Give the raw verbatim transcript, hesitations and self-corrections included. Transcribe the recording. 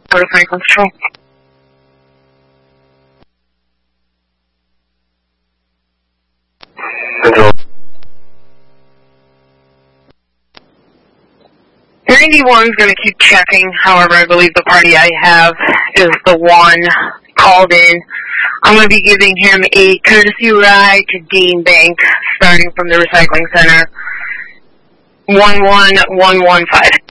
Go to Franklin Control. Control. ninety-one's going to keep checking. However, I believe the party I have is the one called in. I'm going to be giving him a courtesy ride to Dean Bank, starting from the recycling center. one one one one five.